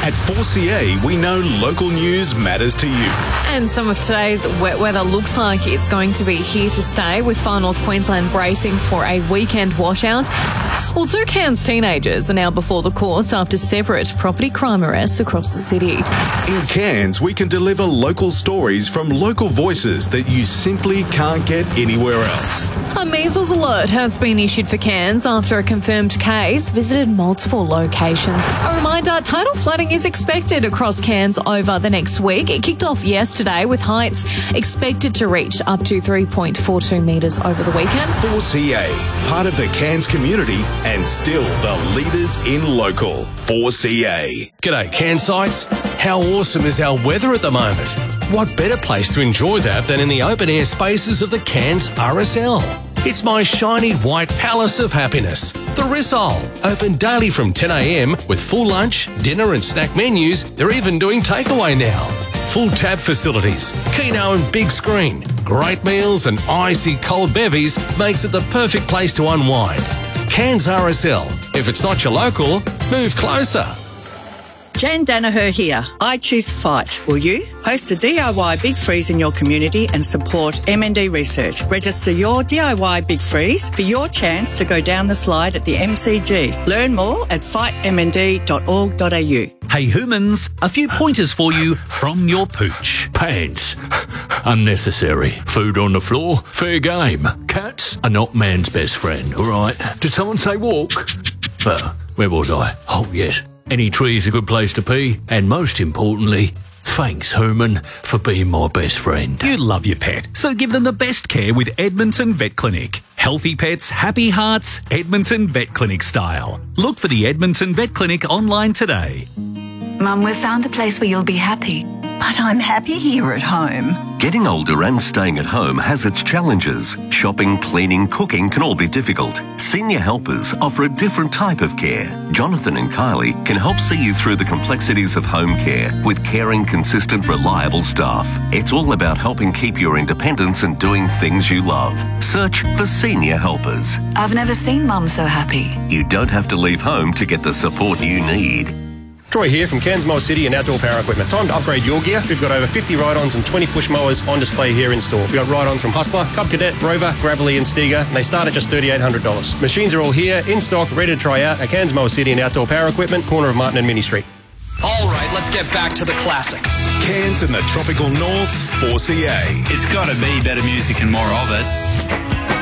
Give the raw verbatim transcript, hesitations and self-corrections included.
At four C A, we know local news matters to you. And some of today's wet weather looks like it's going to be here to stay, with Far North Queensland bracing for a weekend washout. Well, two Cairns teenagers are now before the courts after separate property crime arrests across the city. In Cairns, we can deliver local stories from local voices that you simply can't get anywhere else. A measles alert has been issued for Cairns after a confirmed case visited multiple locations. A reminder, tidal flooding is expected across Cairns over the next week. It kicked off yesterday with heights expected to reach up to three point four two metres over the weekend. four C A, part of the Cairns community and still the leaders in local. four C A. G'day, Cairnsites. How awesome is our weather at the moment? What better place to enjoy that than in the open-air spaces of the Cairns R S L? It's my shiny white palace of happiness, the Rissole. Open daily from ten a m with full lunch, dinner and snack menus. They're even doing takeaway now. Full tab facilities, keno and big screen, great meals and icy cold bevies makes it the perfect place to unwind. Cairns R S L. If it's not your local, move closer. Jan Danaher here. I choose Fight. Will you? Host a D I Y Big Freeze in your community and support M N D research. Register your D I Y Big Freeze for your chance to go down the slide at the M C G. Learn more at fight m n d dot org dot a u. Hey humans, a few pointers for you from your pooch. Pants. Unnecessary. Food on the floor. Fair game. Cats are not man's best friend, all right? Did someone say walk? Uh, where was I? Oh, yes. Any tree is a good place to pee. And most importantly, thanks, Herman, for being my best friend. You love your pet, so give them the best care with Edmonton Vet Clinic. Healthy pets, happy hearts, Edmonton Vet Clinic style. Look for the Edmonton Vet Clinic online today. Mum, we've found a place where you'll be happy. But I'm happy here at home. Getting older and staying at home has its challenges. Shopping, cleaning, cooking can all be difficult. Senior Helpers offer a different type of care. Jonathan and Kylie can help see you through the complexities of home care with caring, consistent, reliable staff. It's all about helping keep your independence and doing things you love. Search for Senior Helpers. I've never seen Mum so happy. You don't have to leave home to get the support you need. Troy here from Cairns Mower City and Outdoor Power Equipment. Time to upgrade your gear. We've got over fifty ride-ons and twenty push mowers on display here in store. We've got ride-ons from Hustler, Cub Cadet, Rover, Gravelly and Stiga, and they start at just three thousand eight hundred dollars. Machines are all here, in stock, ready to try out at Cairns Mower City and Outdoor Power Equipment, corner of Martin and Mini Street. All right, let's get back to the classics. Cairns and the tropical norths, four C A. It's got to be better music and more of it.